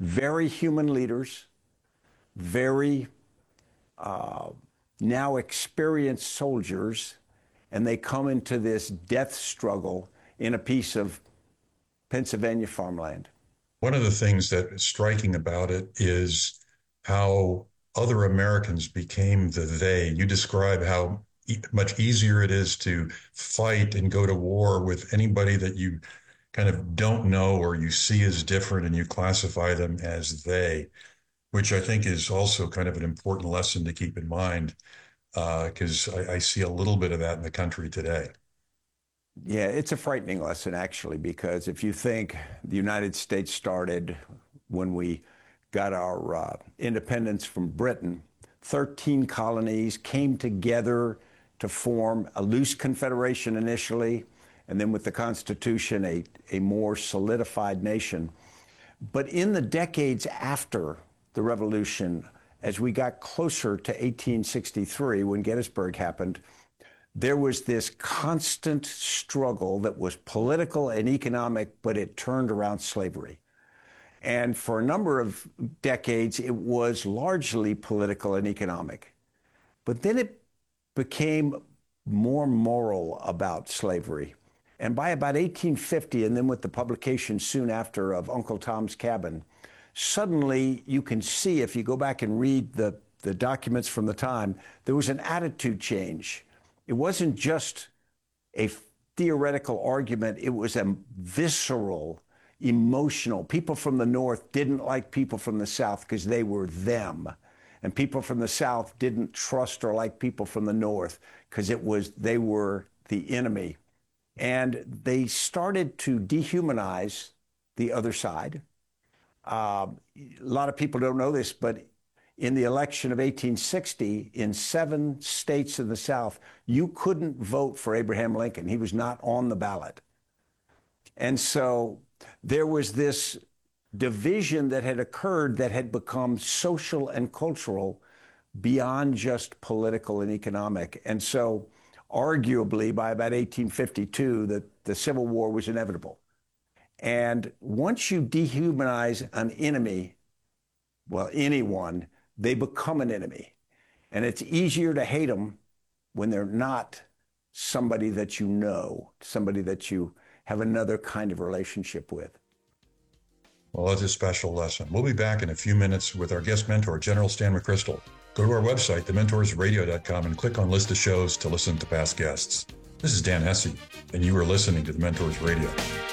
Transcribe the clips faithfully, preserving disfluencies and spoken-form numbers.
very human leaders, very uh, now experienced soldiers, and they come into this death struggle in a piece of Pennsylvania farmland. One of the things that is striking about it is how other Americans became the they. You describe how e- much easier it is to fight and go to war with anybody that you kind of don't know or you see as different, and you classify them as they, which I think is also kind of an important lesson to keep in mind, because uh, I, I see a little bit of that in the country today. Yeah, it's a frightening lesson, actually, because if you think the United States started when we got our uh, independence from Britain, thirteen colonies came together to form a loose confederation initially, and then with the Constitution, a, a more solidified nation. But in the decades after the Revolution, as we got closer to eighteen sixty-three, when Gettysburg happened, there was this constant struggle that was political and economic, but it turned around slavery. And for a number of decades, it was largely political and economic. But then it became more moral about slavery. And by about eighteen fifty, and then with the publication soon after of Uncle Tom's Cabin, suddenly you can see, if you go back and read the, the documents from the time, there was an attitude change. It wasn't just a theoretical argument, it was a visceral, emotional. People from the North didn't like people from the South because they were them. And people from the South didn't trust or like people from the North because it was they were the enemy. And they started to dehumanize the other side. Uh, a lot of people don't know this, but in the election of eighteen sixty, in seven states in the South, you couldn't vote for Abraham Lincoln. He was not on the ballot. And so there was this division that had occurred that had become social and cultural beyond just political and economic. And so arguably by about eighteen fifty-two, the, the Civil War was inevitable. And once you dehumanize an enemy, well, anyone, they become an enemy. And it's easier to hate them when they're not somebody that you know, somebody that you have another kind of relationship with. Well, that's a special lesson. We'll be back in a few minutes with our guest mentor, General Stan McChrystal. Go to our website, the mentors radio dot com, and click on List of Shows to listen to past guests. This is Dan Hesse, and you are listening to the Mentors Radio.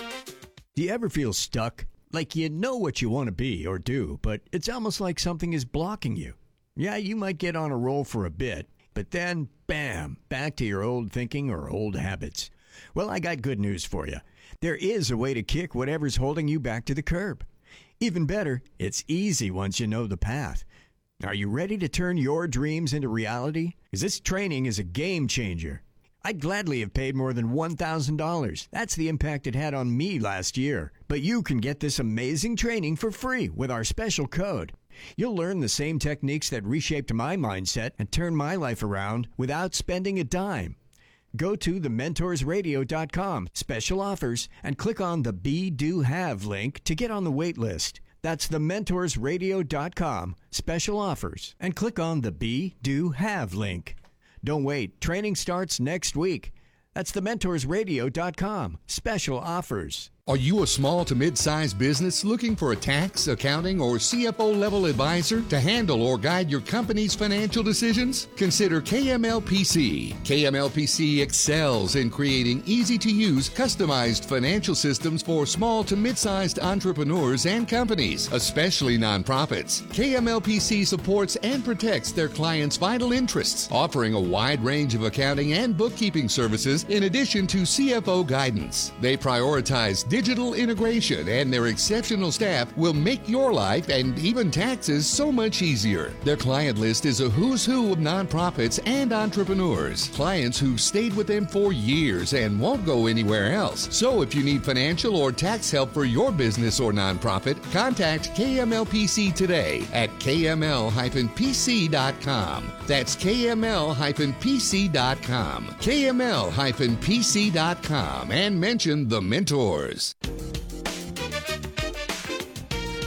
Do you ever feel stuck? Like you know what you want to be or do, but it's almost like something is blocking you. Yeah, you might get on a roll for a bit, but then, bam, back to your old thinking or old habits. Well, I got good news for you. There is a way to kick whatever's holding you back to the curb. Even better, it's easy once you know the path. Are you ready to turn your dreams into reality? Because this training is a game changer. I'd gladly have paid more than one thousand dollars. That's the impact it had on me last year. But you can get this amazing training for free with our special code. You'll learn the same techniques that reshaped my mindset and turned my life around without spending a dime. Go to the mentors radio dot com, special offers, and click on the Be, Do, Have link to get on the wait list. That's the mentors radio dot com, special offers, and click on the Be, Do, Have link. Don't wait. Training starts next week. That's the mentors radio dot com, special offers. Are you a small to mid-sized business looking for a tax, accounting, or C F O level advisor to handle or guide your company's financial decisions? Consider K M L P C. K M L P C excels in creating easy-to-use, customized financial systems for small to mid-sized entrepreneurs and companies, especially nonprofits. K M L P C supports and protects their clients' vital interests, offering a wide range of accounting and bookkeeping services in addition to C F O guidance. They prioritize digital integration, and their exceptional staff will make your life and even taxes so much easier. Their client list is a who's who of nonprofits and entrepreneurs, clients who've stayed with them for years and won't go anywhere else. So if you need financial or tax help for your business or nonprofit, contact K M L P C today at K M L P C dot com. That's K M L P C dot com. K M L P C dot com, and mention the Mentors.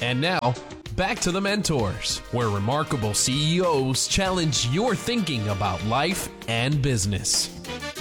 And now, back to the Mentors, where remarkable C E Os challenge your thinking about life and business.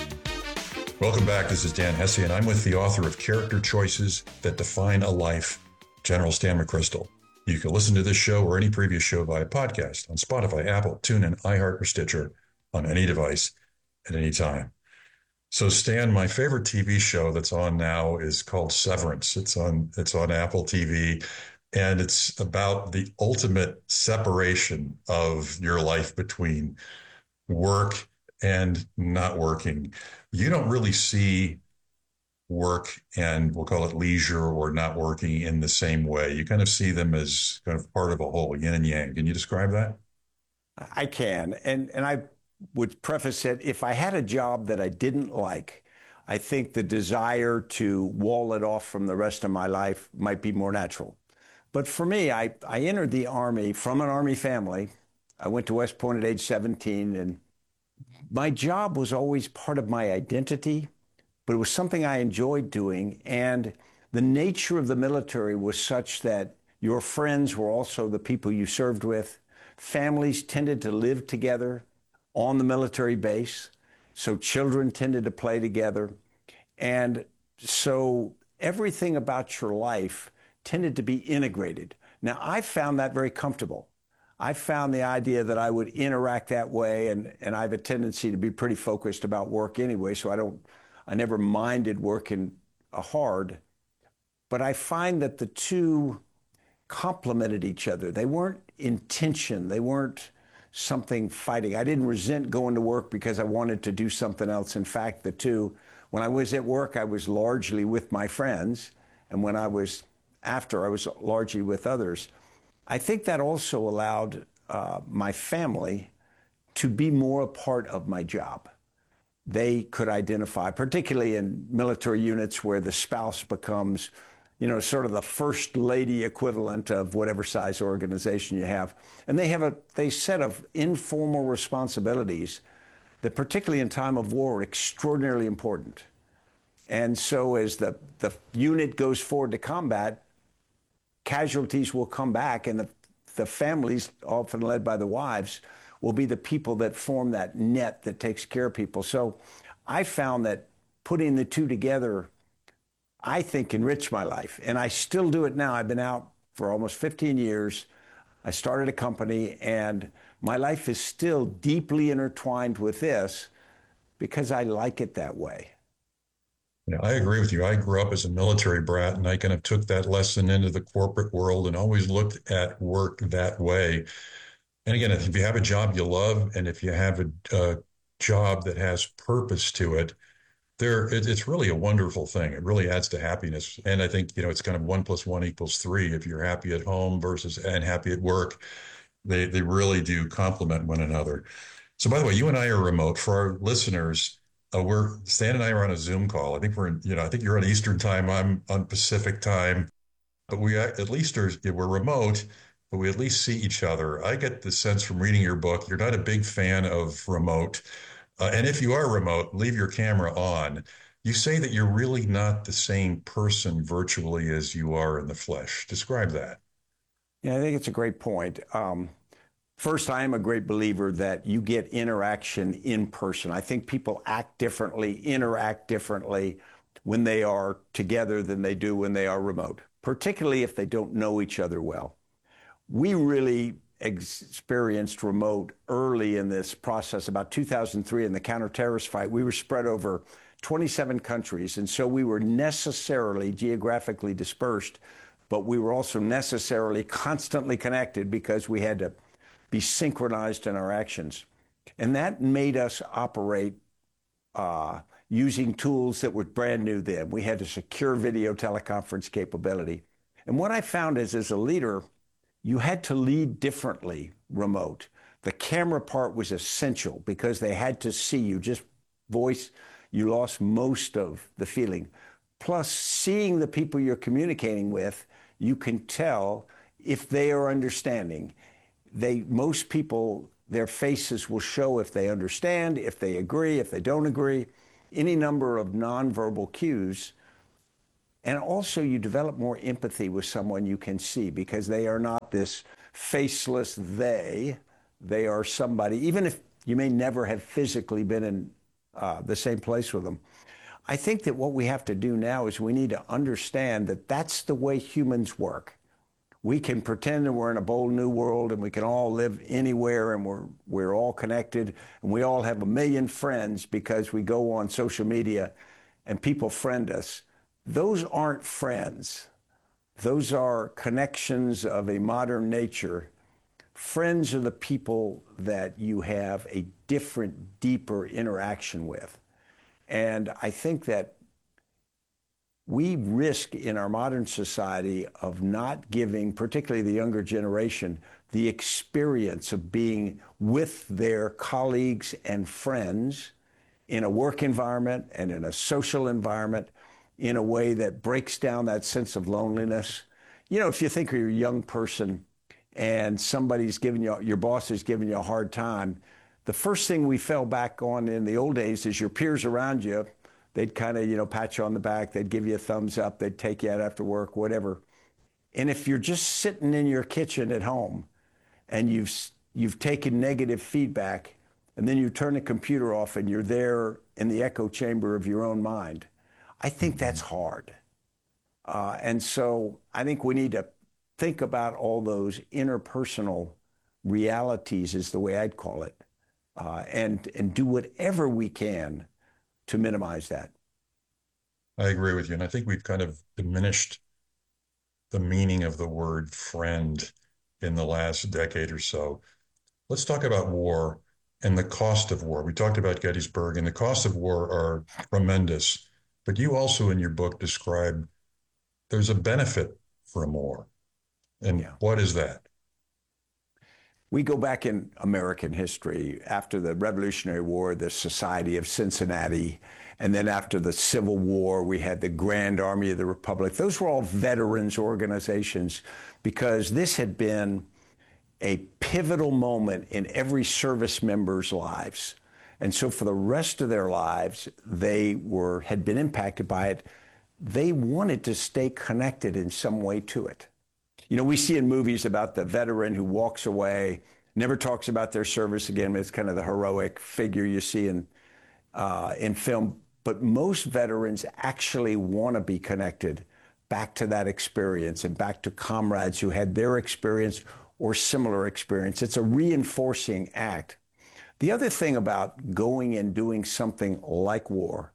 Welcome back. This is Dan Hesse, and I'm with the author of Character Choices That Define a Life, General Stan McChrystal. You can listen to this show or any previous show via podcast on Spotify, Apple, TuneIn, iHeart, or Stitcher on any device at any time. So, Stan, my favorite T V show that's on now is called Severance. It's on it's on Apple T V, and it's about the ultimate separation of your life between work and not working. You don't really see work and we'll call it leisure or not working in the same way. You kind of see them as kind of part of a whole, yin and yang. Can you describe that? I can. And, and I would preface it, if I had a job that I didn't like, I think the desire to wall it off from the rest of my life might be more natural. But for me, I, I entered the Army from an Army family. I went to West Point at age seventeen, and my job was always part of my identity, but it was something I enjoyed doing. And the nature of the military was such that your friends were also the people you served with. Families tended to live together on the military base, so children tended to play together. And so everything about your life tended to be integrated. Now, I found that very comfortable. I found the idea that I would interact that way, and, and I have a tendency to be pretty focused about work anyway, so I don't, I never minded working hard. But I find that the two complemented each other. They weren't in tension. They weren't something fighting. I didn't resent going to work because I wanted to do something else. In fact, the two, when I was at work, I was largely with my friends, and when I was after, I was largely with others. I think that also allowed uh, my family to be more a part of my job. They could identify, particularly in military units where the spouse becomes, you know, sort of the first lady equivalent of whatever size organization you have. And they have a they set of informal responsibilities that, particularly in time of war, are extraordinarily important. And so as the, the unit goes forward to combat, casualties will come back, and the, the families, often led by the wives, will be the people that form that net that takes care of people. So I found that putting the two together, I think, enriched my life. And I still do it now. I've been out for almost fifteen years. I started a company, and my life is still deeply intertwined with this because I like it that way. Yeah, I agree with you. I grew up as a military brat, and I kind of took that lesson into the corporate world and always looked at work that way. And again, if you have a job you love, and if you have a, a job that has purpose to it, there it, it's really a wonderful thing. It really adds to happiness. And I think, you know, it's kind of one plus one equals three. If you're happy at home versus and happy at work, they they really do complement one another. So by the way, you and I are remote. For our listeners, Uh, we're Stan and I are on a Zoom call. I think we're in, you know, I think you're on Eastern time. I'm on Pacific time, but we at least are, we're remote, but we at least see each other. I get the sense from reading your book, you're not a big fan of remote. Uh, and if you are remote, leave your camera on. You say that you're really not the same person virtually as you are in the flesh. Describe that. Yeah, I think it's a great point. Um, First, I am a great believer that you get interaction in person. I think people act differently, interact differently when they are together than they do when they are remote, particularly if they don't know each other well. We really experienced remote early in this process. About two thousand three, in the counterterrorist fight, we were spread over twenty-seven countries, and so we were necessarily geographically dispersed, but we were also necessarily constantly connected because we had to be synchronized in our actions. And that made us operate uh, using tools that were brand new then. We had a secure video teleconference capability. And what I found is, as a leader, you had to lead differently remote. The camera part was essential because they had to see you. Just voice, you lost most of the feeling. Plus, seeing the people you're communicating with, you can tell if they are understanding. They, most people, their faces will show if they understand, if they agree, if they don't agree. Any number of nonverbal cues And also you develop more empathy with someone you can see, because they are not this faceless they. They are somebody, even if you may never have physically been in uh, the same place with them. I think that what we have to do now is we need to understand that that's the way humans work. We can pretend that we're in a bold new world and we can all live anywhere and we're, we're all connected and we all have a million friends because we go on social media and people friend us. Those aren't friends. Those are connections of a modern nature. Friends are the people that you have a different, deeper interaction with. And I think that we risk in our modern society of not giving, particularly the younger generation, the experience of being with their colleagues and friends in a work environment and in a social environment in a way that breaks down that sense of loneliness. You know, if you think you're a young person and somebody's giving you, your boss is giving you a hard time, the first thing we fell back on in the old days is your peers around you. They'd kind of, you know, pat you on the back. They'd give you a thumbs up. They'd take you out after work, whatever. And if you're just sitting in your kitchen at home and you've you've taken negative feedback and then you turn the computer off and you're there in the echo chamber of your own mind, I think that's hard. Uh, and so I think we need to think about all those interpersonal realities, is the way I'd call it, uh, and, and do whatever we can to minimize that. I agree with you. And I think we've kind of diminished the meaning of the word friend in the last decade or so. Let's talk about war and the cost of war. We talked about Gettysburg, and the costs of war are tremendous. But you also in your book describe there's a benefit from war. And yeah. What is that? We go back in American history. After the Revolutionary War, the Society of Cincinnati, and then after the Civil War, we had the Grand Army of the Republic. Those were all veterans organizations because this had been a pivotal moment in every service member's lives. And so for the rest of their lives, they were had been impacted by it. They wanted to stay connected in some way to it. You know, we see in movies about the veteran who walks away, never talks about their service again. It's kind of the heroic figure you see in uh, in film. But most veterans actually want to be connected back to that experience and back to comrades who had their experience or similar experience. It's a reinforcing act. The other thing about going and doing something like war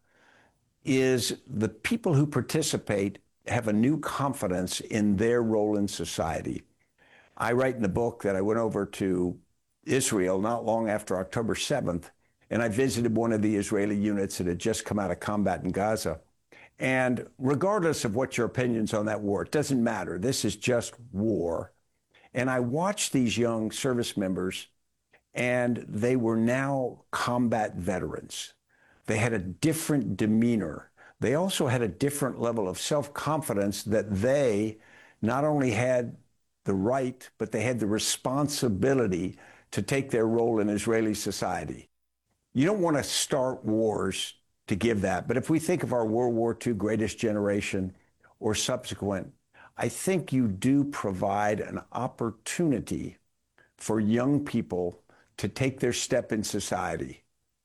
is the people who participate have a new confidence in their role in society. I write in the book that I went over to Israel not long after October seventh, and I visited one of the Israeli units that had just come out of combat in Gaza. And regardless of what your opinions on that war, it doesn't matter. This is just war. And I watched these young service members, and they were now combat veterans. They had a different demeanor. They also had a different level of self-confidence that they not only had the right, but they had the responsibility to take their role in Israeli society. You don't want to start wars to give that, but if we think of our World War Two greatest generation or subsequent, I think you do provide an opportunity for young people to take their step in society.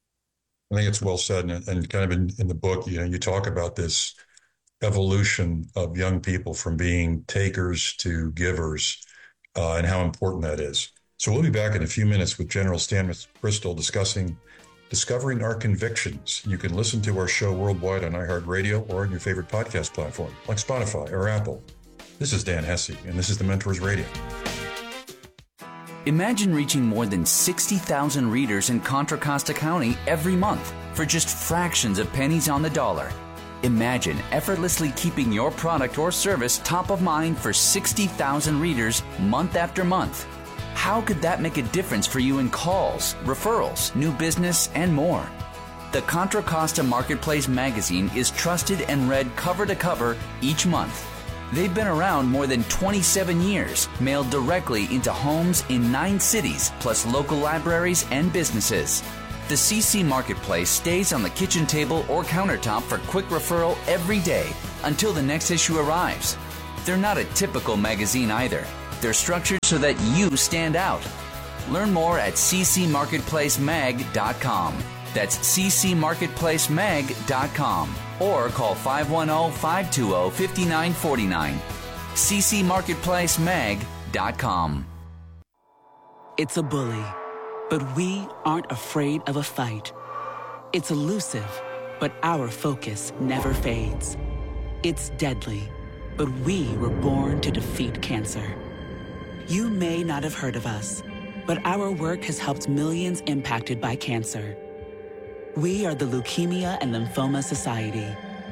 I think it's well said, and, and kind of in, in the book, you know, you talk about this evolution of young people from being takers to givers, uh, and how important that is. So we'll be back in a few minutes with General Stan Bristol discussing Discovering Our Convictions. You can listen to our show worldwide on iHeartRadio or on your favorite podcast platform, like Spotify or Apple. This is Dan Hesse, and this is The Mentors Radio. Imagine reaching more than sixty thousand readers in Contra Costa County every month for just fractions of pennies on the dollar. Imagine effortlessly keeping your product or service top of mind for sixty thousand readers month after month. How could that make a difference for you in calls, referrals, new business, and more? The Contra Costa Marketplace magazine is trusted and read cover to cover each month. They've been around more than twenty-seven years, mailed directly into homes in nine cities, plus local libraries and businesses. The C C Marketplace stays on the kitchen table or countertop for quick referral every day until the next issue arrives. They're not a typical magazine either. They're structured so that you stand out. Learn more at c c marketplace mag dot com. That's c c marketplace mag dot com or call five one zero, five two zero, five nine four nine. c c marketplace mag dot com. It's a bully, but we aren't afraid of a fight. It's elusive, but our focus never fades. It's deadly, but we were born to defeat cancer. You may not have heard of us, but our work has helped millions impacted by cancer. We are the Leukemia and Lymphoma Society.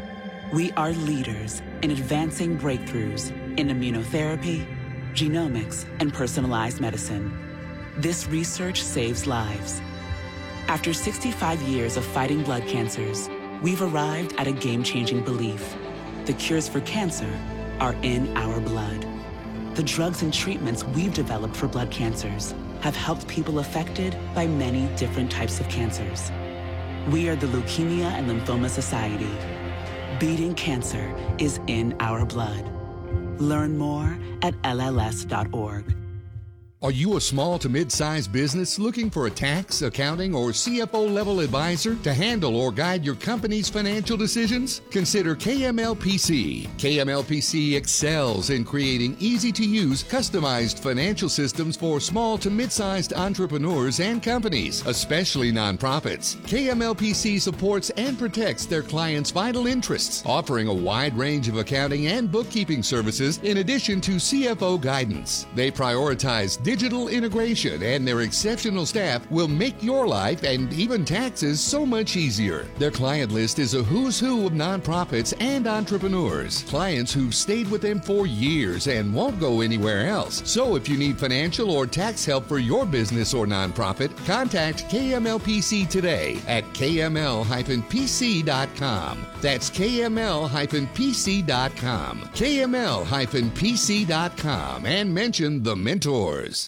We are leaders in advancing breakthroughs in immunotherapy, genomics, and personalized medicine. This research saves lives. After sixty-five years of fighting blood cancers, we've arrived at a game-changing belief. The cures for cancer are in our blood. The drugs and treatments we've developed for blood cancers have helped people affected by many different types of cancers. We are the Leukemia and Lymphoma Society. Beating cancer is in our blood. Learn more at L L S dot org. Are you a small to mid-sized business looking for a tax, accounting, or C F O level advisor to handle or guide your company's financial decisions? Consider K M L P C. K M L P C excels in creating easy-to-use, customized financial systems for small to mid-sized entrepreneurs and companies, especially nonprofits. K M L P C supports and protects their clients' vital interests, offering a wide range of accounting and bookkeeping services in addition to C F O guidance. They prioritize digital integration, and their exceptional staff will make your life and even taxes so much easier. Their client list is a who's who of nonprofits and entrepreneurs, clients who've stayed with them for years and won't go anywhere else. So if you need financial or tax help for your business or nonprofit, contact K M L P C today at k m l dash p c dot com. That's k m l dash p c dot com. k m l dash p c dot com and mention the mentors.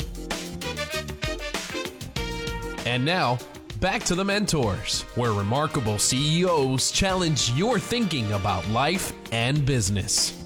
And now, back to the Mentors, where remarkable C E Os challenge your thinking about life and business.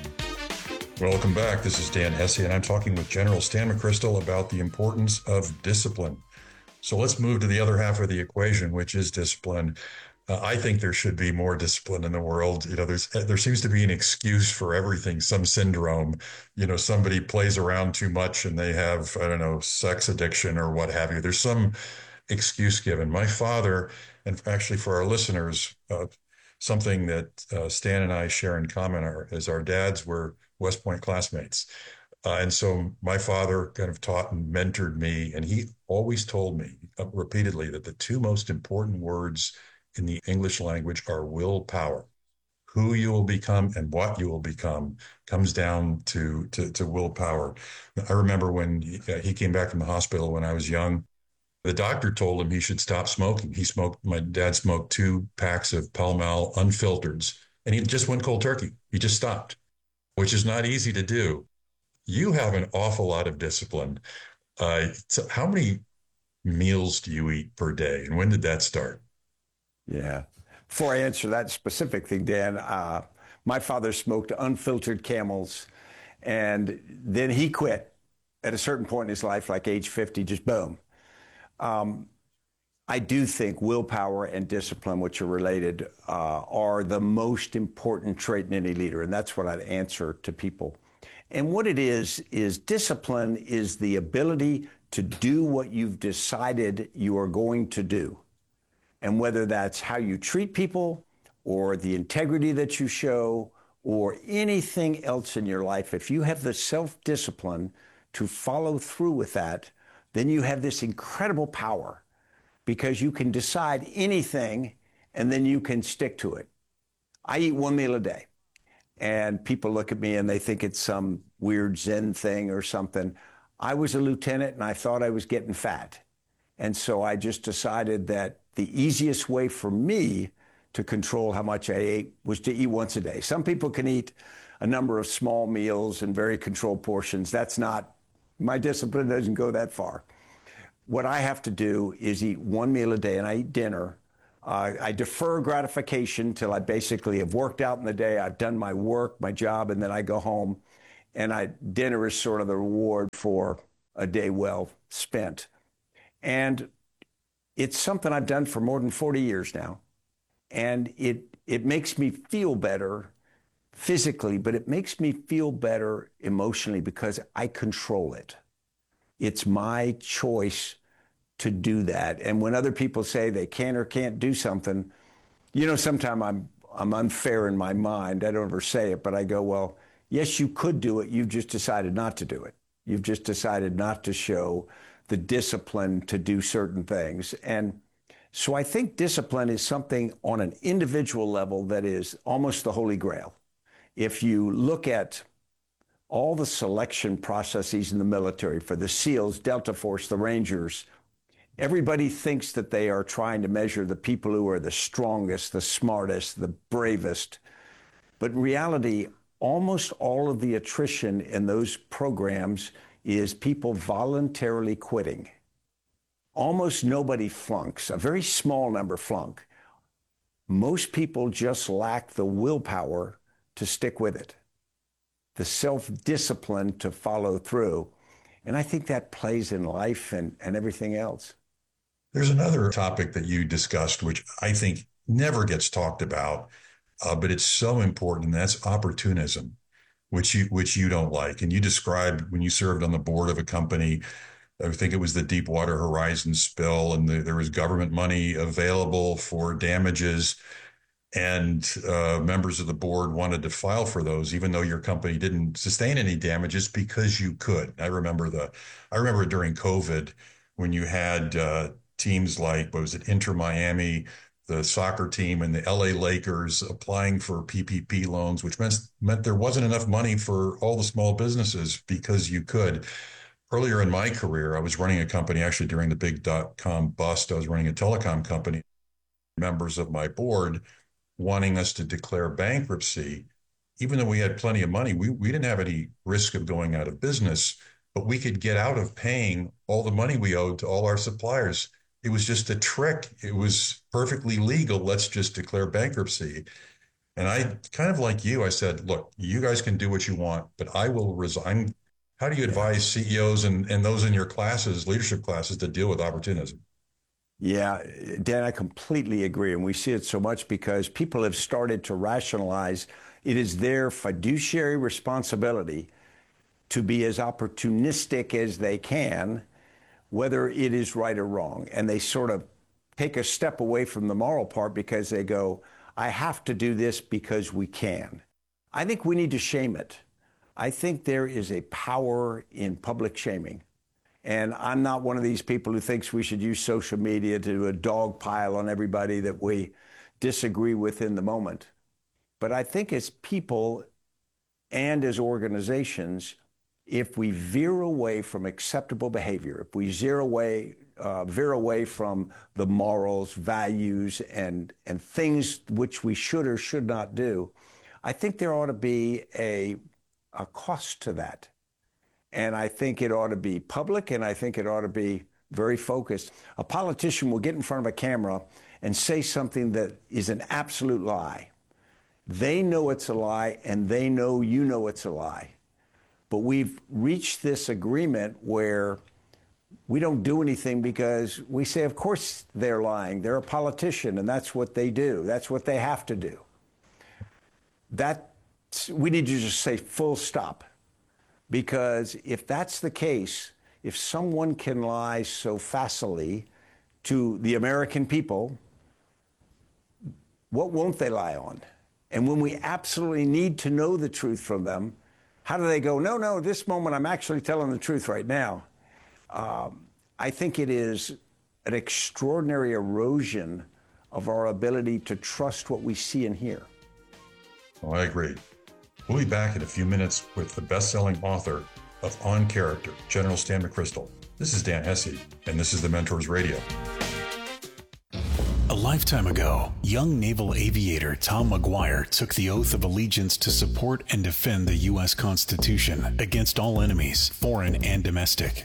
Welcome back. This is Dan Hesse, and I'm talking with General Stan McChrystal about the importance of discipline. So let's move to the other half of the equation, which is discipline. Uh, I think there should be more discipline in the world. You know, there's there seems to be an excuse for everything, some syndrome. You know, somebody plays around too much and they have, I don't know, sex addiction or what have you. There's some excuse given. My father, and actually for our listeners, uh, something that uh, Stan and I share in common are, is our dads were West Point classmates. Uh, and so my father kind of taught and mentored me, and he always told me uh, repeatedly that the two most important words in the English language are willpower. Who you will become and what you will become comes down to, to, to willpower. I remember when he, uh, he came back from the hospital when I was young, the doctor told him he should stop smoking. He smoked, my dad smoked two packs of Pall Mall unfiltered, and he just went cold turkey. He just stopped, which is not easy to do. You have an awful lot of discipline. Uh, so how many meals do you eat per day, and when did that start? Yeah. Before I answer that specific thing, Dan, uh, my father smoked unfiltered Camels, and then he quit at a certain point in his life, like age fifty, just boom. Um, I do think willpower and discipline, which are related, uh, are the most important trait in any leader, and that's what I'd answer to people. And what it is, is discipline is the ability to do what you've decided you are going to do. And whether that's how you treat people or the integrity that you show or anything else in your life, if you have the self-discipline to follow through with that, then you have this incredible power because you can decide anything and then you can stick to it. I eat one meal a day, and people look at me and they think it's some weird Zen thing or something. I was a lieutenant and I thought I was getting fat. And so I just decided that the easiest way for me to control how much I ate was to eat once a day. Some people can eat a number of small meals and very controlled portions. That's not, my discipline doesn't go that far. what I have to do is eat one meal a day, and I eat dinner. Uh, I defer gratification till I basically have worked out in the day. I've done my work, my job, and then I go home. And I, dinner is sort of the reward for a day well spent. And it's something I've done for more than forty years now. And it it makes me feel better physically, but it makes me feel better emotionally because I control it. It's my choice to do that. And when other people say they can or can't do something, you know, sometimes I'm I'm unfair in my mind. I don't ever say it, but I go, well, yes, you could do it. You've just decided not to do it. You've just decided not to show the discipline to do certain things. And so I think discipline is something on an individual level that is almost the Holy Grail. If you look at all the selection processes in the military for the SEALs, Delta Force, the Rangers, everybody thinks that they are trying to measure the people who are the strongest, the smartest, the bravest. But in reality, almost all of the attrition in those programs is people voluntarily quitting. Almost nobody flunks. A very small number flunk. Most people just lack the willpower to stick with it, the self-discipline to follow through. And I think that plays in life and, and everything else. There's another topic that you discussed, which I think never gets talked about, uh, but it's so important, and that's opportunism, which you which you don't like. And you described when you served on the board of a company, I think it was the Deepwater Horizon spill, and the, there was government money available for damages, and uh, members of the board wanted to file for those, even though your company didn't sustain any damages because you could. I remember the, I remember during COVID when you had uh, teams like, what was it, Inter Miami, the soccer team, and the L A Lakers applying for P P P loans, which meant meant there wasn't enough money for all the small businesses because you could. Earlier in my career, I was running a company, actually during the big dot-com bust, I was running a telecom company. Members of my board wanting us to declare bankruptcy, even though we had plenty of money, we, we didn't have any risk of going out of business, but we could get out of paying all the money we owed to all our suppliers. It was just a trick. It was perfectly legal. Let's just declare bankruptcy. And I, kind of like you, I said, look, you guys can do what you want, but I will resign. How do you advise C E Os and, and those in your classes, leadership classes, to deal with opportunism? Yeah, Dan, I completely agree. And we see it so much because people have started to rationalize it is their fiduciary responsibility to be as opportunistic as they can, whether it is right or wrong. And they sort of take a step away from the moral part because they go, I have to do this because we can. I think we need to shame it. I think there is a power in public shaming. And I'm not one of these people who thinks we should use social media to do a dog pile on everybody that we disagree with in the moment. But I think as people and as organizations, if we veer away from acceptable behavior, if we zero away, uh, veer away from the morals, values, and, and things which we should or should not do, I think there ought to be a, a cost to that. And I think it ought to be public, and I think it ought to be very focused. A politician will get in front of a camera and say something that is an absolute lie. They know it's a lie, and they know you know it's a lie. But we've reached this agreement where we don't do anything because we say, of course they're lying. They're a politician, and that's what they do. That's what they have to do. That, we need to just say full stop. Because if that's the case, if someone can lie so facilely to the American people, what won't they lie on? And when we absolutely need to know the truth from them, how do they go, no, no, this moment I'm actually telling the truth right now? Um, I think it is an extraordinary erosion of our ability to trust what we see and hear. Oh, I agree. We'll be back in a few minutes with the best-selling author of On Character, General Stan McChrystal. This is Dan Hesse, and this is The Mentors Radio. A lifetime ago, young naval aviator Tom McGuire took the oath of allegiance to support and defend the U S Constitution against all enemies, foreign and domestic.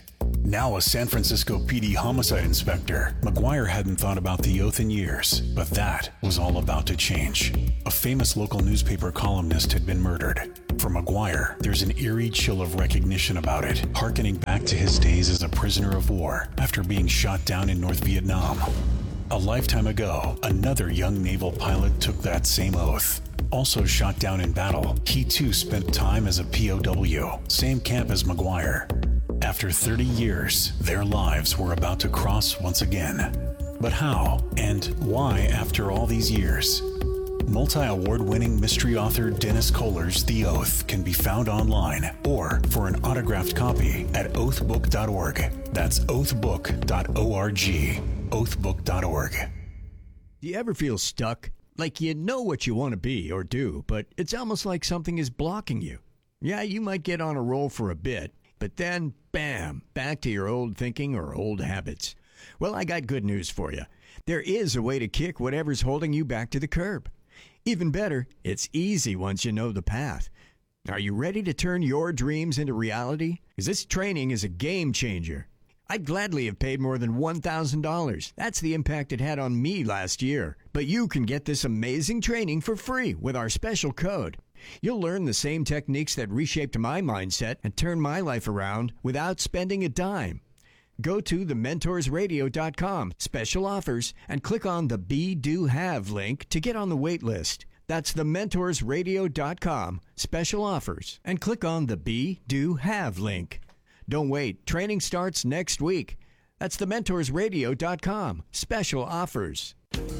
Now a San Francisco P D homicide inspector, McGuire hadn't thought about the oath in years, but that was all about to change. A famous local newspaper columnist had been murdered. For McGuire, there's an eerie chill of recognition about it, hearkening back to his days as a prisoner of war after being shot down in North Vietnam. A lifetime ago, another young naval pilot took that same oath. Also shot down in battle, he too spent time as a P O W, same camp as McGuire. After thirty years, their lives were about to cross once again. But how and why after all these years? Multi-award-winning mystery author Dennis Kohler's The Oath can be found online or for an autographed copy at oath book dot org. That's oath book dot org. oath book dot org. Do you ever feel stuck? Like you know what you want to be or do, but it's almost like something is blocking you. Yeah, you might get on a roll for a bit, but then, bam, back to your old thinking or old habits. Well, I got good news for you. There is a way to kick whatever's holding you back to the curb. Even better, it's easy once you know the path. Are you ready to turn your dreams into reality? Because this training is a game changer. I'd gladly have paid more than one thousand dollars. That's the impact it had on me last year. But you can get this amazing training for free with our special code. You'll learn the same techniques that reshaped my mindset and turned my life around without spending a dime. Go to the mentors radio dot com, special offers, and click on the Be Do Have link to get on the wait list. That's the mentors radio dot com, special offers, and click on the Be Do Have link. Don't wait. Training starts next week. That's the mentors radio dot com. Special offers.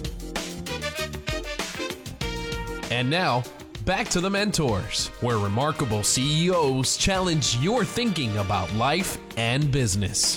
And now, back to the Mentors, where remarkable C E Os challenge your thinking about life and business.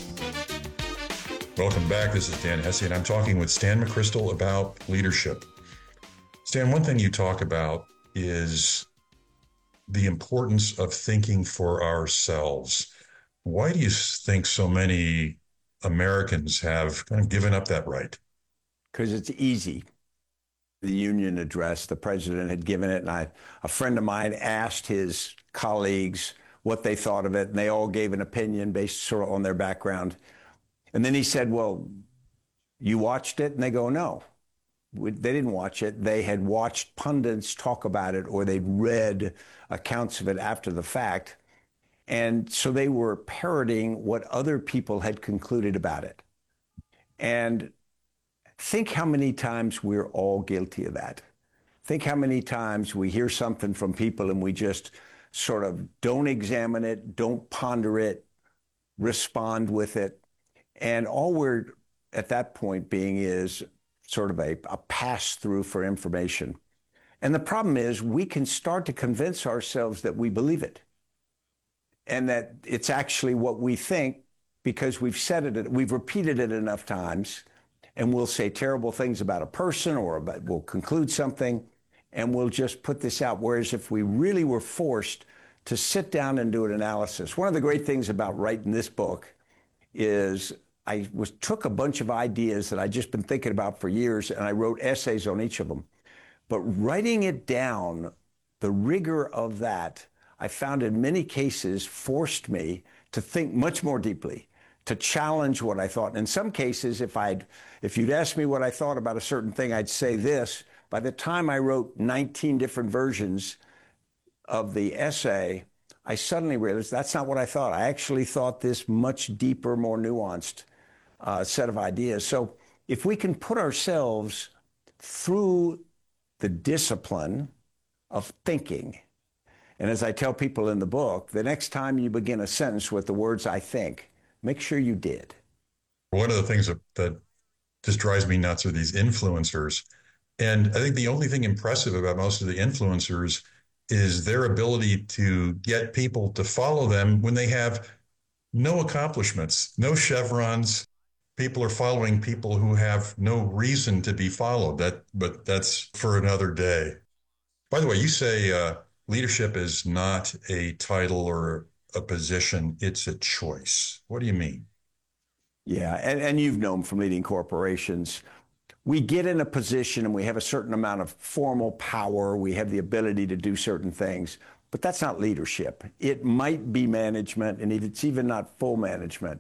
Welcome back. This is Dan Hesse, and I'm talking with Stan McChrystal about leadership. Stan, one thing you talk about is the importance of thinking for ourselves. Why do you think so many Americans have kind of given up that right? Because it's easy. The union address, the president had given it, and I, a friend of mine asked his colleagues what they thought of it, and they all gave an opinion based sort of on their background. And then he said, well, you watched it? And they go, no. They didn't watch it. They had watched pundits talk about it, or they'd read accounts of it after the fact. And so they were parroting what other people had concluded about it. And think how many times we're all guilty of that. Think how many times we hear something from people and we just sort of don't examine it, don't ponder it, respond with it. And all we're at that point being is sort of a, a pass-through for information. And the problem is we can start to convince ourselves that we believe it, and that it's actually what we think because we've said it, we've repeated it enough times, and we'll say terrible things about a person, or about, we'll conclude something, and we'll just put this out. Whereas if we really were forced to sit down and do an analysis, one of the great things about writing this book is I was took a bunch of ideas that I'd just been thinking about for years, and I wrote essays on each of them. But writing it down, the rigor of that, I found in many cases forced me to think much more deeply, to challenge what I thought. In some cases, if I'd, if you'd asked me what I thought about a certain thing, I'd say this. By the time I wrote nineteen different versions of the essay, I suddenly realized that's not what I thought. I actually thought this much deeper, more nuanced uh, set of ideas. So if we can put ourselves through the discipline of thinking, and as I tell people in the book, the next time you begin a sentence with the words, I think, make sure you did. One of the things that, that just drives me nuts are these influencers. And I think the only thing impressive about most of the influencers is their ability to get people to follow them when they have no accomplishments, no chevrons. People are following people who have no reason to be followed. That, but that's for another day. By the way, you say, uh, leadership is not a title or a position, it's a choice. What do you mean? Yeah, and, and you've known from leading corporations, we get in a position and we have a certain amount of formal power, we have the ability to do certain things, but that's not leadership. It might be management, and it's even not full management.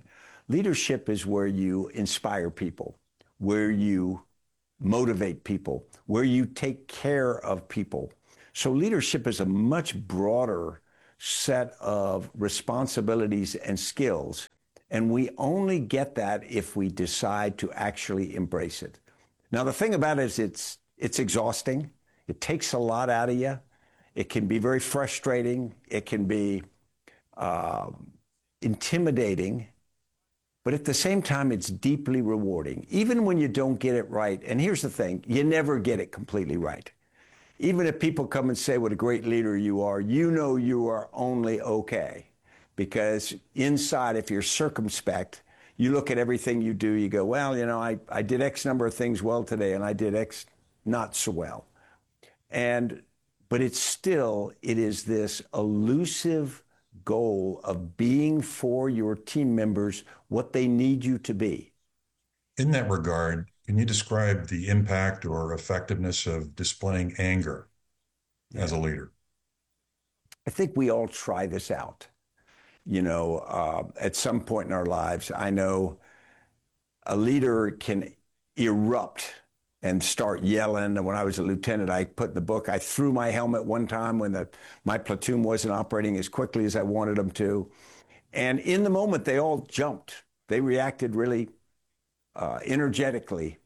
Leadership is where you inspire people, where you motivate people, where you take care of people. So leadership is a much broader set of responsibilities and skills. And we only get that if we decide to actually embrace it. Now, the thing about it is it's, it's exhausting. It takes a lot out of you. It can be very frustrating. It can be uh, intimidating. But at the same time, it's deeply rewarding, even when you don't get it right. And here's the thing, you never get it completely right. Even if people come and say what a great leader you are, you know you are only okay. Because inside, if you're circumspect, you look at everything you do, you go, well, you know, I, I did X number of things well today, and I did X not so well. And, but it's still, it is this elusive goal of being for your team members what they need you to be. In that regard, can you describe the impact or effectiveness of displaying anger yeah. as a leader? I think we all try this out. You know, uh, at some point in our lives, I know a leader can erupt and start yelling. And when I was a lieutenant, I put in the book, I threw my helmet one time when the, my platoon wasn't operating as quickly as I wanted them to. And in the moment, they all jumped. They reacted really uh, energetically.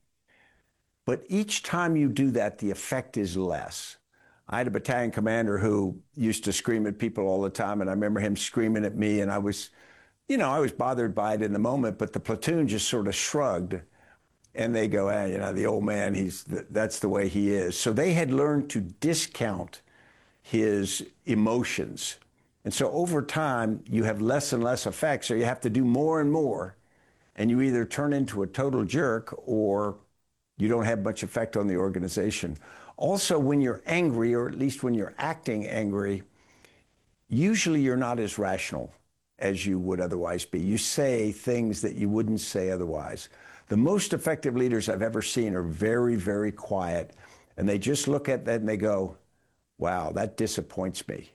But each time you do that, the effect is less. I had a battalion commander who used to scream at people all the time, and I remember him screaming at me, and I was, you know, I was bothered by it in the moment, but the platoon just sort of shrugged. And they go, eh, you know, the old man, he's that's the way he is. So they had learned to discount his emotions. And so over time, you have less and less effect. So you have to do more and more. And you either turn into a total jerk or you don't have much effect on the organization. Also, when you're angry, or at least when you're acting angry, usually you're not as rational as you would otherwise be. You say things that you wouldn't say otherwise. The most effective leaders I've ever seen are very, very quiet. And they just look at that and they go, wow, that disappoints me.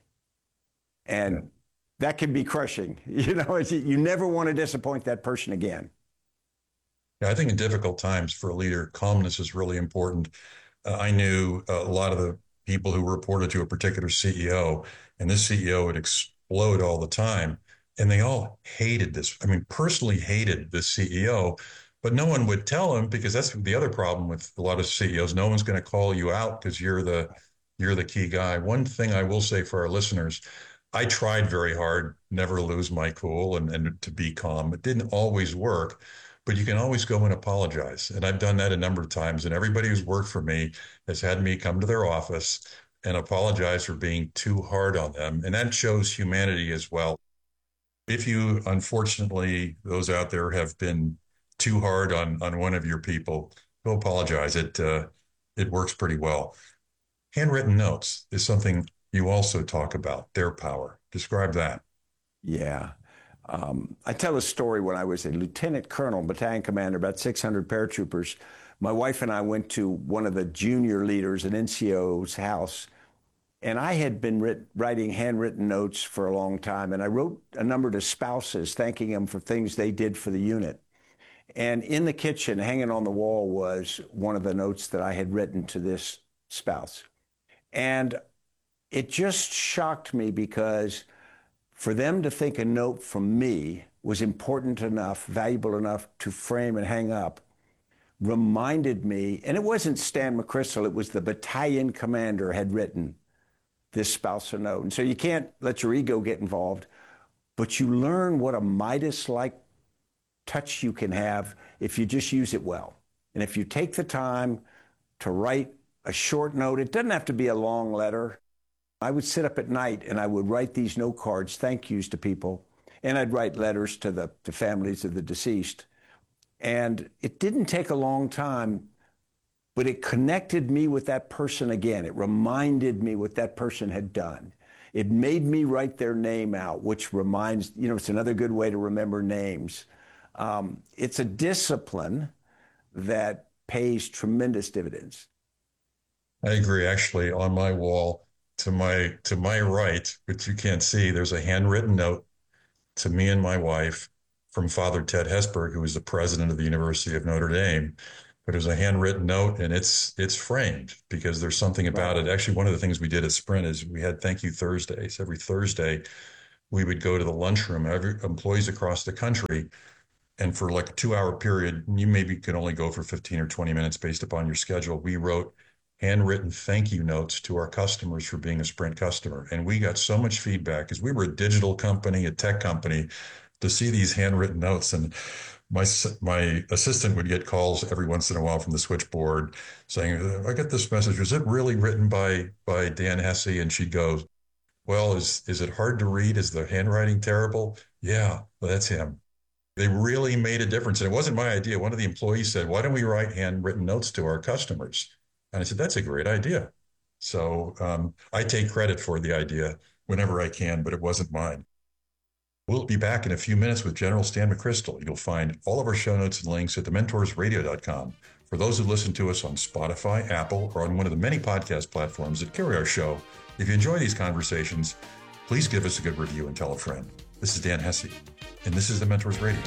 And yeah. that can be crushing. You know, you never want to disappoint that person again. Yeah, I think in difficult times for a leader, calmness is really important. Uh, I knew a lot of the people who reported to a particular C E O, and this C E O would explode all the time. And they all hated this. I mean, personally hated this C E O. But no one would tell him, because that's the other problem with a lot of C E Os. No one's going to call you out because you're the you're the key guy. One thing I will say for our listeners, I tried very hard, never lose my cool and, and to be calm. It didn't always work, but you can always go and apologize. And I've done that a number of times. And everybody who's worked for me has had me come to their office and apologize for being too hard on them. And that shows humanity as well. If you, unfortunately, those out there have been too hard on, on one of your people, go apologize. It, uh, it works pretty well. Handwritten notes is something you also talk about, their power. Describe that. Yeah. Um, I tell a story when I was a lieutenant colonel, battalion commander, about six hundred paratroopers. My wife and I went to one of the junior leaders, an N C O's house, and I had been writ- writing handwritten notes for a long time, and I wrote a number to spouses thanking them for things they did for the unit. And in the kitchen, hanging on the wall, was one of the notes that I had written to this spouse. And it just shocked me, because for them to think a note from me was important enough, valuable enough to frame and hang up, reminded me, and it wasn't Stan McChrystal, it was the battalion commander had written this spouse a note. And so you can't let your ego get involved, but you learn what a Midas-like touch you can have if you just use it well. And if you take the time to write a short note, it doesn't have to be a long letter. I would sit up at night and I would write these note cards, thank yous to people, and I'd write letters to the to families of the deceased. And it didn't take a long time, but it connected me with that person again. It reminded me what that person had done. It made me write their name out, which reminds, you know, it's another good way to remember names. Um, it's a discipline that pays tremendous dividends. I agree. Actually, on my wall to my to my right, which you can't see, there's a handwritten note to me and my wife from Father Ted Hesburgh, who was the president of the University of Notre Dame. But it was a handwritten note, and it's it's framed because there's something about it. Actually, one of the things we did at Sprint is we had Thank You Thursdays. Every Thursday, we would go to the lunchroom, every employees across the country, and for like a two-hour period, you maybe could only go for fifteen or twenty minutes based upon your schedule. We wrote handwritten thank you notes to our customers for being a Sprint customer. And we got so much feedback because we were a digital company, a tech company, to see these handwritten notes. And my my assistant would get calls every once in a while from the switchboard saying, I got this message. Was it really written by by Dan Hesse? And she'd go, well, is is it hard to read? Is the handwriting terrible? Yeah, well, that's him. They really made a difference. And it wasn't my idea. One of the employees said, why don't we write handwritten notes to our customers? And I said, that's a great idea. So um, I take credit for the idea whenever I can, but it wasn't mine. We'll be back in a few minutes with General Stan McChrystal. You'll find all of our show notes and links at the mentors radio dot com. For those who listen to us on Spotify, Apple, or on one of the many podcast platforms that carry our show, if you enjoy these conversations, please give us a good review and tell a friend. This is Dan Hesse, and this is the Mentors Radio.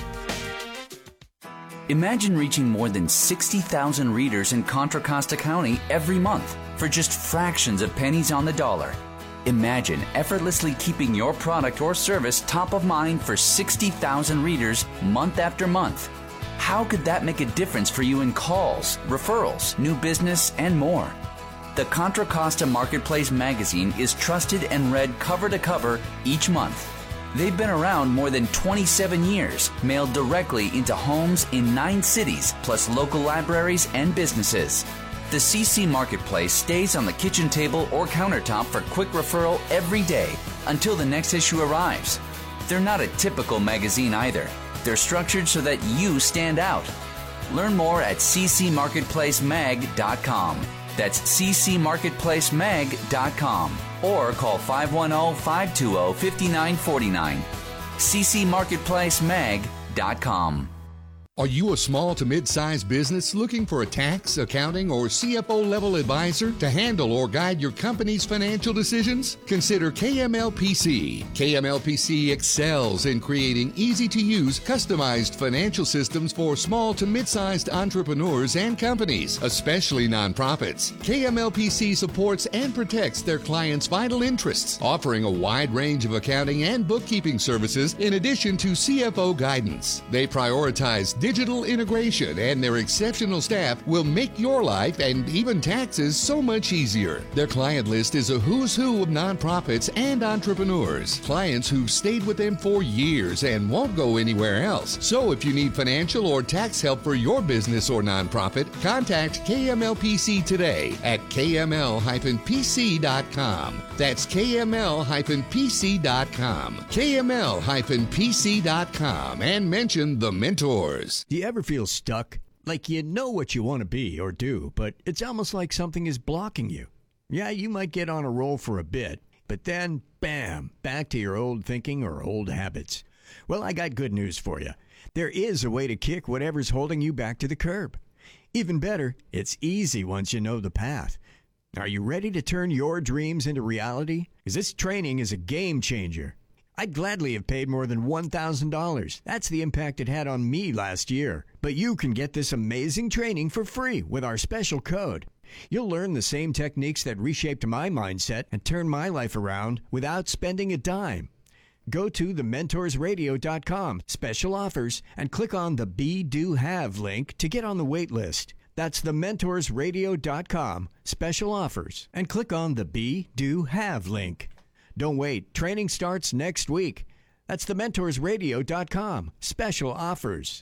Imagine reaching more than sixty thousand readers in Contra Costa County every month for just fractions of pennies on the dollar. Imagine effortlessly keeping your product or service top of mind for sixty thousand readers month after month. How could that make a difference for you in calls, referrals, new business, and more? The Contra Costa Marketplace magazine is trusted and read cover to cover each month. They've been around more than twenty-seven years, mailed directly into homes in nine cities, plus local libraries and businesses. The C C Marketplace stays on the kitchen table or countertop for quick referral every day until the next issue arrives. They're not a typical magazine either. They're structured so that you stand out. Learn more at c c marketplace mag dot com. That's c c marketplace mag dot com. Or call five one zero, five two zero, five nine four nine. c c marketplace mag dot com. Are you a small to mid-sized business looking for a tax, accounting, or C F O level advisor to handle or guide your company's financial decisions? Consider K M L P C. K M L P C excels in creating easy-to-use, customized financial systems for small to mid-sized entrepreneurs and companies, especially nonprofits. K M L P C supports and protects their clients' vital interests, offering a wide range of accounting and bookkeeping services in addition to C F O guidance. They prioritize digital integration, and their exceptional staff will make your life and even taxes so much easier. Their client list is a who's who of nonprofits and entrepreneurs, clients who've stayed with them for years and won't go anywhere else. So if you need financial or tax help for your business or nonprofit, contact K M L P C today at k m l dash p c dot com. That's k m l dash p c dot com. k m l dash p c dot com, and mention the Mentors. Do you ever feel stuck? Like you know what you want to be or do, but it's almost like something is blocking you. Yeah, you might get on a roll for a bit, but then, bam, back to your old thinking or old habits. Well, I got good news for you. There is a way to kick whatever's holding you back to the curb. Even better, it's easy once you know the path. Are you ready to turn your dreams into reality? Because this training is a game changer. I'd gladly have paid more than one thousand dollars. That's the impact it had on me last year. But you can get this amazing training for free with our special code. You'll learn the same techniques that reshaped my mindset and turned my life around without spending a dime. Go to the mentors radio dot com, special offers, and click on the Be Do Have link to get on the wait list. That's the mentors radio dot com, special offers, and click on the Be Do Have link. Don't wait. Training starts next week. That's the mentors radio dot com. Special offers.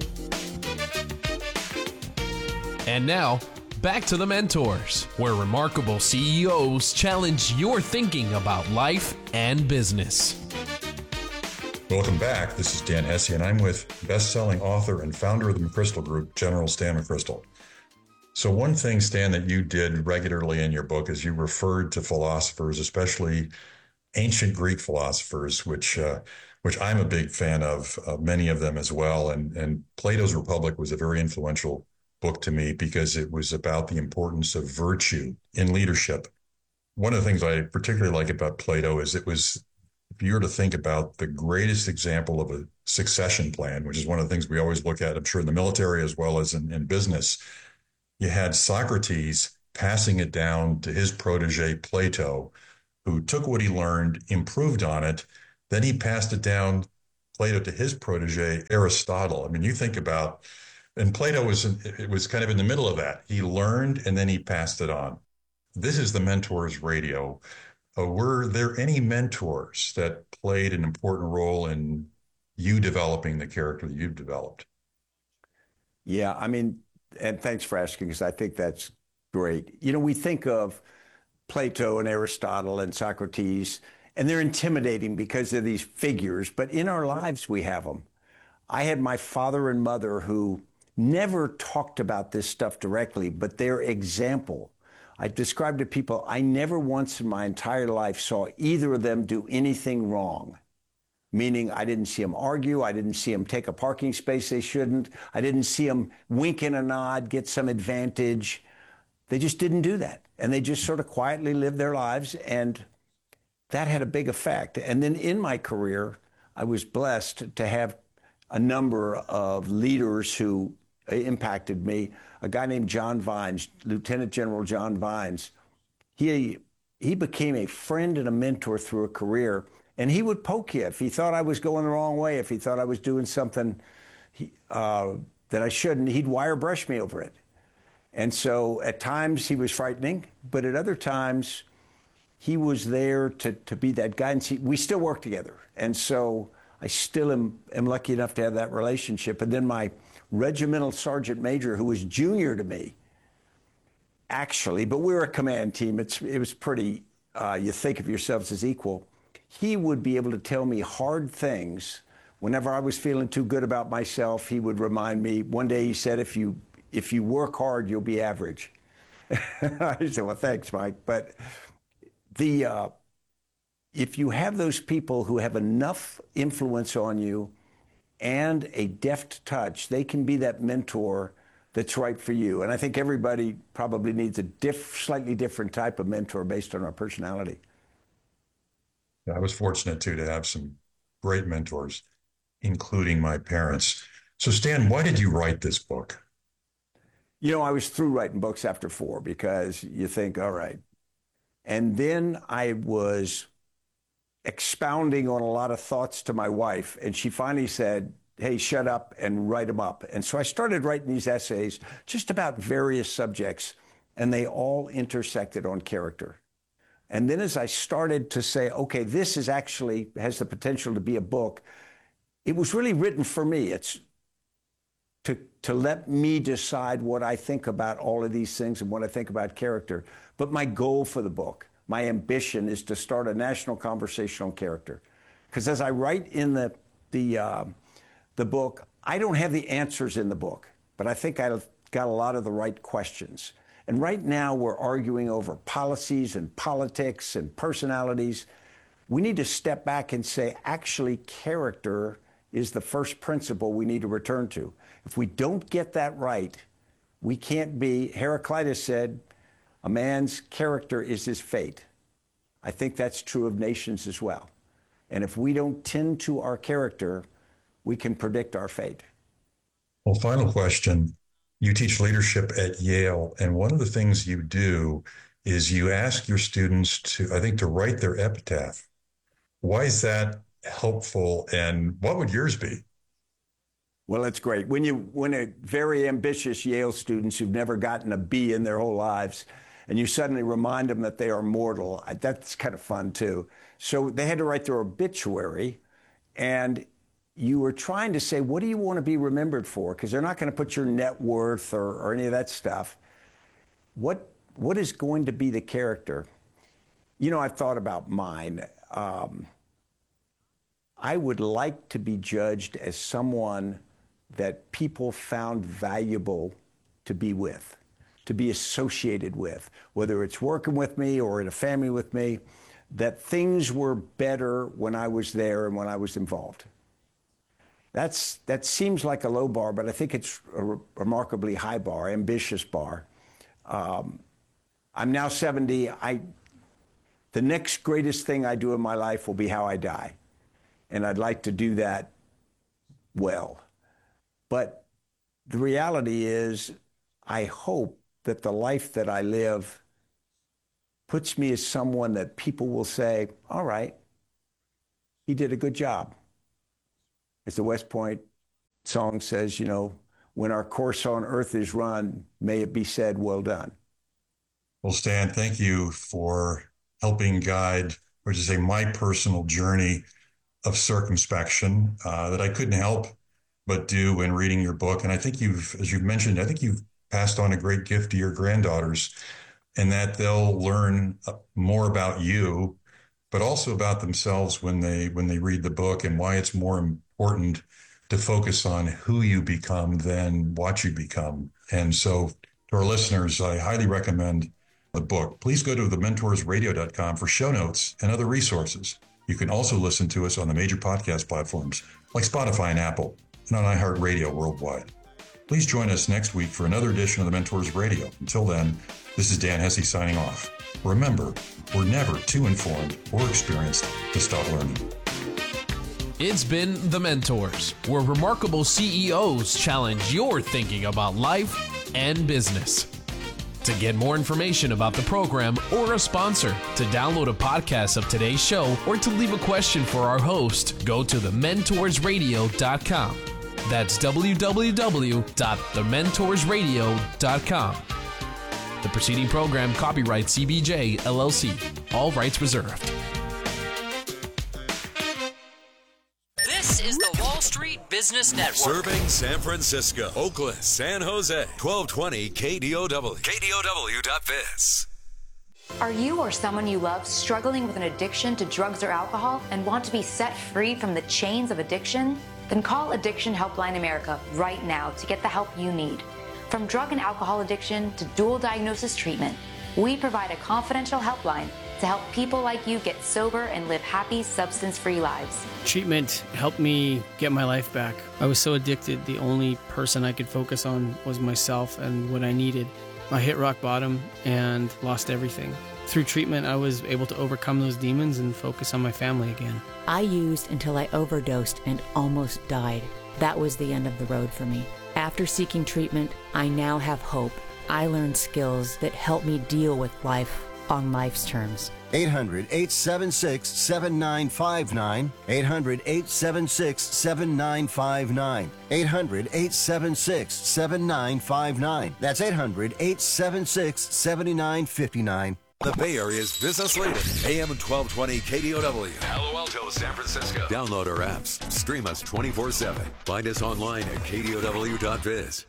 And now, back to the Mentors, where remarkable C E Os challenge your thinking about life and business. Welcome back. This is Dan Hesse, and I'm with best-selling author and founder of the McChrystal Group, General Stan McChrystal. So one thing, Stan, that you did regularly in your book is you referred to philosophers, especially ancient Greek philosophers, which uh, which I'm a big fan of, uh, many of them as well. And, and Plato's Republic was a very influential book to me because it was about the importance of virtue in leadership. One of the things I particularly like about Plato is it was, if you were to think about the greatest example of a succession plan, which is one of the things we always look at, I'm sure, in the military as well as in, in business. You had Socrates passing it down to his protege, Plato, who took what he learned, improved on it. Then he passed it down, Plato, to his protege, Aristotle. I mean, you think about, and Plato was, it was kind of in the middle of that. He learned and then he passed it on. This is the Mentors Radio. Uh, were there any mentors that played an important role in you developing the character that you've developed? Yeah, I mean, and thanks for asking, because I think that's great. You know, we think of Plato and Aristotle and Socrates, and they're intimidating because they're these figures, but in our lives we have them. I had my father and mother who never talked about this stuff directly, but their example, I described to people, I never once in my entire life saw either of them do anything wrong. Meaning I didn't see them argue, I didn't see them take a parking space they shouldn't, I didn't see them wink and a nod, get some advantage. They just didn't do that. And they just sort of quietly lived their lives, and that had a big effect. And then in my career, I was blessed to have a number of leaders who impacted me. A guy named John Vines, Lieutenant General John Vines, he, he became a friend and a mentor through a career. And he would poke you if he thought I was going the wrong way, if he thought I was doing something he, uh, that I shouldn't, he'd wire brush me over it. And so at times he was frightening, but at other times he was there to, to be that guidance. He, we still work together. And so I still am, am lucky enough to have that relationship. And then my regimental sergeant major, who was junior to me, actually, but we were a command team. It's, it was pretty, uh, you think of yourselves as equal. He would be able to tell me hard things. Whenever I was feeling too good about myself, he would remind me. One day he said, if you if you work hard, you'll be average. I said, well, thanks, Mike. But the uh, if you have those people who have enough influence on you and a deft touch, they can be that mentor that's right for you. And I think everybody probably needs a diff, slightly different type of mentor based on our personality. I was fortunate, too, to have some great mentors, including my parents. So, Stan, why did you write this book? You know, I was through writing books after four because you think, all right. And then I was expounding on a lot of thoughts to my wife, and she finally said, hey, shut up and write them up. And so I started writing these essays just about various subjects, and they all intersected on character. And then as I started to say, okay, this is actually has the potential to be a book, it was really written for me. It's to, to let me decide what I think about all of these things and what I think about character. But my goal for the book, my ambition, is to start a national conversation on character. Because as I write in the, the, uh, the book, I don't have the answers in the book, but I think I've got a lot of the right questions. And right now we're arguing over policies and politics and personalities. We need to step back and say, actually, character is the first principle we need to return to. If we don't get that right, we can't be, Heraclitus said, a man's character is his fate. I think that's true of nations as well. And if we don't tend to our character, we can predict our fate. Well, final question. You teach leadership at Yale, and one of the things you do is you ask your students to, I think, to write their epitaph. Why is that helpful, and what would yours be? Well, it's great. When you, when a very ambitious Yale students who've never gotten a B in their whole lives, and you suddenly remind them that they are mortal, that's kind of fun too. So they had to write their obituary, and you were trying to say, what do you want to be remembered for? Because they're not going to put your net worth or, or any of that stuff. What, what is going to be the character? You know, I've thought about mine. Um, I would like to be judged as someone that people found valuable to be with, to be associated with, whether it's working with me or in a family with me, that things were better when I was there and when I was involved. That's, that seems like a low bar, but I think it's a re- remarkably high bar, ambitious bar. Um, I'm now seventy. I, the next greatest thing I do in my life will be how I die. And I'd like to do that well. But the reality is, I hope that the life that I live puts me as someone that people will say, all right, he did a good job. As the West Point song says, you know, when our course on earth is run, may it be said, well done. Well, Stan, thank you for helping guide, or to say, my personal journey of circumspection uh, that I couldn't help but do in reading your book. And I think you've, as you've mentioned, I think you've passed on a great gift to your granddaughters, and that they'll learn more about you, but also about themselves when they when they read the book, and why it's more important to focus on who you become than what you become. And so to our listeners, I highly recommend the book. Please go to the mentors radio dot com for show notes and other resources. You can also listen to us on the major podcast platforms like Spotify and Apple, and on iHeartRadio worldwide. Please join us next week for another edition of the Mentors Radio. Until then, this is Dan Hesse signing off. Remember, we're never too informed or experienced to stop learning. It's been The Mentors, where remarkable C E Os challenge your thinking about life and business. To get more information about the program or a sponsor, to download a podcast of today's show, or to leave a question for our host, go to the mentors radio dot com. That's w w w dot the mentors radio dot com. The preceding program, copyright C B J, L L C. All rights reserved. This is the Wall Street Business Network. Serving San Francisco, Oakland, San Jose. twelve twenty K D O W. K D O W dot biz. Are you or someone you love struggling with an addiction to drugs or alcohol and want to be set free from the chains of addiction? Then call Addiction Helpline America right now to get the help you need. From drug and alcohol addiction to dual diagnosis treatment, we provide a confidential helpline to help people like you get sober and live happy, substance-free lives. Treatment helped me get my life back. I was so addicted, the only person I could focus on was myself and what I needed. I hit rock bottom and lost everything. Through treatment, I was able to overcome those demons and focus on my family again. I used until I overdosed and almost died. That was the end of the road for me. After seeking treatment, I now have hope. I learned skills that help me deal with life on life's terms. eight hundred, eight seven six, seven nine five nine. eight hundred, eight seven six, seven nine five nine. eight hundred, eight seven six, seven nine five nine. That's eight hundred, eight seven six, seven nine five nine. The Bay Area's business leader, A M twelve twenty K D O W. Palo Alto, San Francisco. Download our apps. Stream us twenty-four seven. Find us online at K D O W dot biz.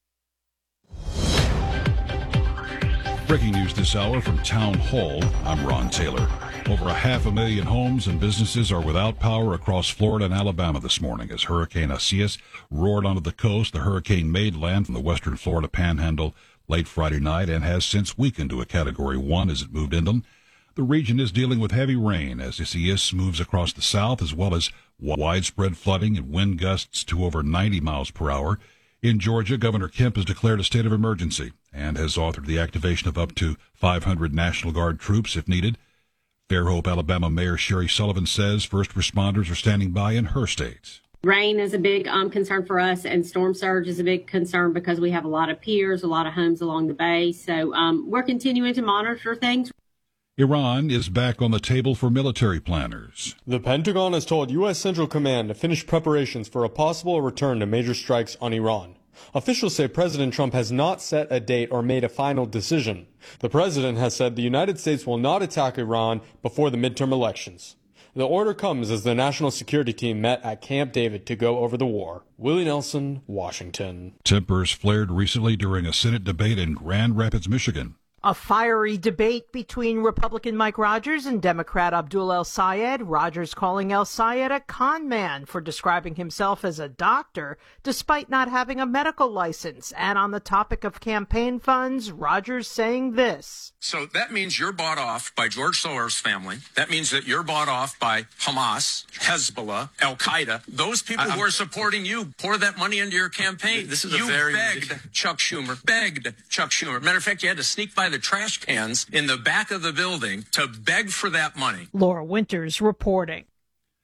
Breaking news this hour from Town Hall. I'm Ron Taylor. Over a half a million homes and businesses are without power across Florida and Alabama this morning as Hurricane Isaias roared onto the coast. The hurricane made land from the western Florida panhandle late Friday night and has since weakened to a Category one as it moved inland. The region is dealing with heavy rain as Isaias moves across the south, as well as widespread flooding and wind gusts to over ninety miles per hour. In Georgia, Governor Kemp has declared a state of emergency and has authored the activation of up to five hundred National Guard troops if needed. Fairhope, Alabama Mayor Sherry Sullivan says first responders are standing by in her state. Rain is a big um, concern for us, and storm surge is a big concern because we have a lot of piers, a lot of homes along the bay. So um, we're continuing to monitor things. Iran is back on the table for military planners. The Pentagon has told U S Central Command to finish preparations for a possible return to major strikes on Iran. Officials say President Trump has not set a date or made a final decision. The president has said the United States will not attack Iran before the midterm elections. The order comes as the National Security Team met at Camp David to go over the war. Willie Nelson, Washington. Tempers flared recently during a Senate debate in Grand Rapids, Michigan. A fiery debate between Republican Mike Rogers and Democrat Abdul El Sayed. Rogers calling El Sayed a con man for describing himself as a doctor despite not having a medical license. And on the topic of campaign funds, Rogers saying this. So that means you're bought off by George Soros' family. That means that you're bought off by Hamas, Hezbollah, Al Qaeda. Those people I, who are supporting you pour that money into your campaign. This is you a very begged Chuck Schumer, begged Chuck Schumer. Matter of fact, you had to sneak by the trash cans in the back of the building to beg for that money. Laura Winters reporting.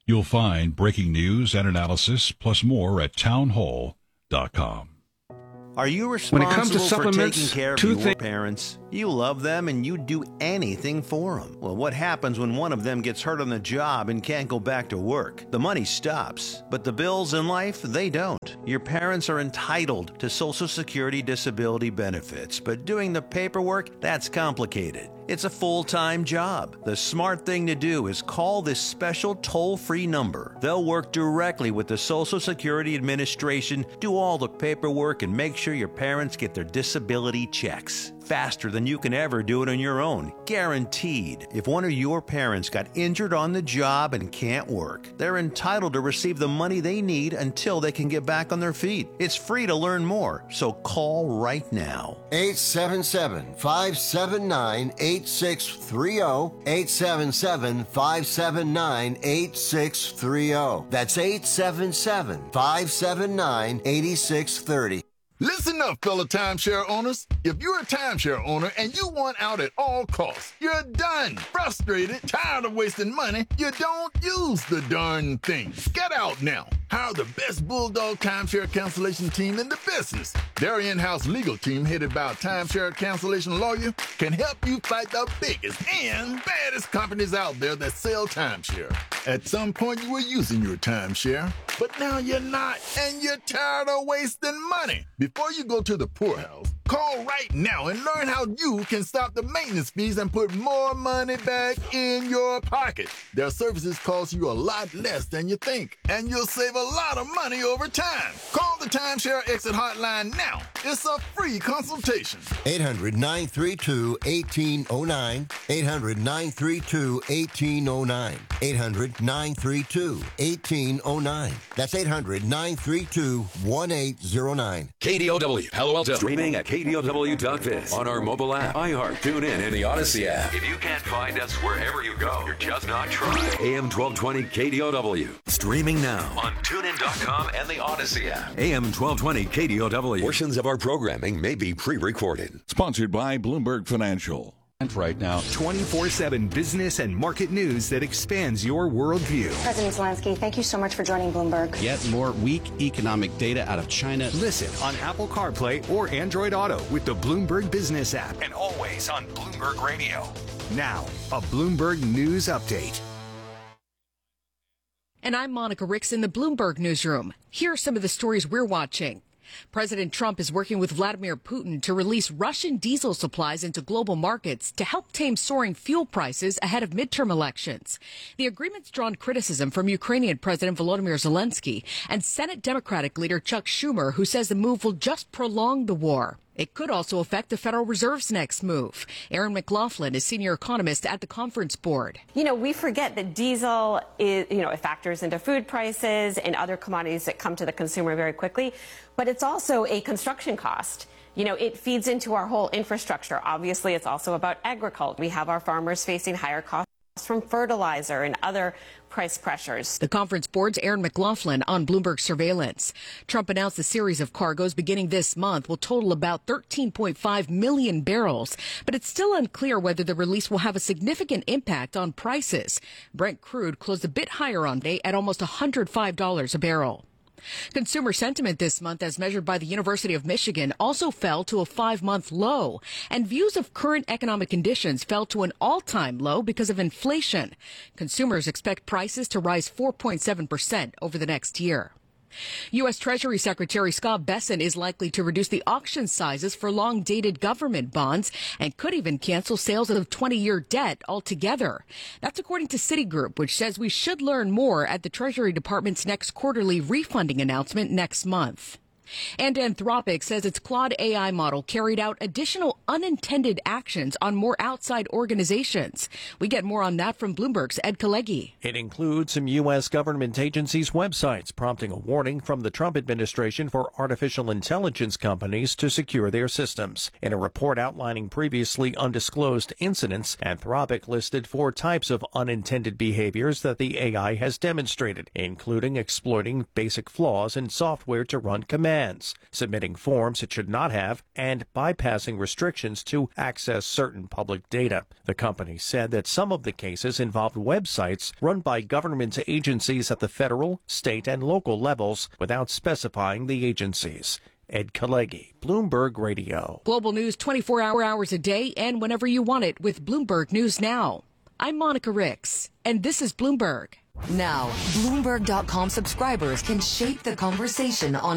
You'll find breaking news and analysis, plus more at townhall dot com. Are you responsible when it comes to supplements, for taking care of two your thi- parents? You love them and you'd do anything for them. Well, what happens when one of them gets hurt on the job and can't go back to work? The money stops, but the bills in life, they don't. Your parents are entitled to Social Security disability benefits, but doing the paperwork, that's complicated. It's a full-time job. The smart thing to do is call this special toll-free number. They'll work directly with the Social Security Administration, do all the paperwork, and make sure your parents get their disability checks. Faster than you can ever do it on your own. Guaranteed. If one of your parents got injured on the job and can't work, they're entitled to receive the money they need until they can get back on their feet. It's free to learn more, so call right now. eight seven seven, five seven nine, eight six three zero. eight seven seven, five seven nine, eight six three zero. That's eight seven seven, five seven nine, eight six three zero. Listen up, fellow timeshare owners. If you're a timeshare owner and you want out at all costs, you're done, frustrated, tired of wasting money, you don't use the darn thing. Get out now. Hire the best Bulldog timeshare cancellation team in the business. Their in-house legal team, headed by a timeshare cancellation lawyer, can help you fight the biggest and baddest companies out there that sell timeshare. At some point, you were using your timeshare, but now you're not, and you're tired of wasting money. Before you go to the poorhouse, call right now and learn how you can stop the maintenance fees and put more money back in your pocket. Their services cost you a lot less than you think, and you'll save a lot of money over time. Call the Timeshare Exit Hotline now. It's a free consultation. eight hundred, nine three two, one eight zero nine. eight hundred, nine three two, one eight zero nine. eight hundred, nine three two, one eight zero nine. That's eight hundred, nine three two, one eight zero nine. K D O W, Palo Alto. Streaming at K D O W dot biz. On our mobile app, iHeart, TuneIn, and the Odyssey app. If you can't find us wherever you go, you're just not trying. A M twelve twenty K D O W. Streaming now on TuneIn dot com and the Odyssey app. A M twelve twenty K D O W. Portions of our programming may be pre-recorded. Sponsored by Bloomberg Financial. Right now, twenty-four seven business and market news that expands your worldview. President Zelensky, thank you so much for joining Bloomberg. Yet more weak economic data out of China. Listen on Apple CarPlay or Android Auto with the Bloomberg Business app, and always on Bloomberg Radio. Now, a Bloomberg News Update. And I'm Monica Ricks in the Bloomberg Newsroom. Here are some of the stories we're watching. President Trump is working with Vladimir Putin to release Russian diesel supplies into global markets to help tame soaring fuel prices ahead of midterm elections. The agreement's drawn criticism from Ukrainian President Volodymyr Zelensky and Senate Democratic leader Chuck Schumer, who says the move will just prolong the war. It could also affect the Federal Reserve's next move. Erin McLaughlin is senior economist at the Conference Board. You know, we forget that diesel is, you know, it factors into food prices and other commodities that come to the consumer very quickly, but it's also a construction cost. You know, it feeds into our whole infrastructure. Obviously, it's also about agriculture. We have our farmers facing higher costs from fertilizer and other price pressures. The Conference Board's Erin McLaughlin on Bloomberg Surveillance. Trump announced a series of cargoes beginning this month will total about thirteen point five million barrels, but it's still unclear whether the release will have a significant impact on prices. Brent crude closed a bit higher on day at almost one hundred five dollars a barrel. Consumer sentiment this month, as measured by the University of Michigan, also fell to a five-month low, and views of current economic conditions fell to an all-time low because of inflation. Consumers expect prices to rise four point seven percent over the next year. U S. Treasury Secretary Scott Bessent is likely to reduce the auction sizes for long-dated government bonds and could even cancel sales of twenty-year debt altogether. That's according to Citigroup, which says we should learn more at the Treasury Department's next quarterly refunding announcement next month. And Anthropic says its Claude A I model carried out additional unintended actions on more outside organizations. We get more on that from Bloomberg's Ed Kalegi. It includes some U S government agencies' websites, prompting a warning from the Trump administration for artificial intelligence companies to secure their systems. In a report outlining previously undisclosed incidents, Anthropic listed four types of unintended behaviors that the A I has demonstrated, including exploiting basic flaws in software to run commands. demands, submitting forms it should not have, and bypassing restrictions to access certain public data. The company said that some of the cases involved websites run by government agencies at the federal, state, and local levels without specifying the agencies. Ed Kalegi, Bloomberg Radio. Global news twenty-four hours a day and whenever you want it with Bloomberg News Now. I'm Monica Ricks, and this is Bloomberg. Now, Bloomberg dot com subscribers can shape the conversation on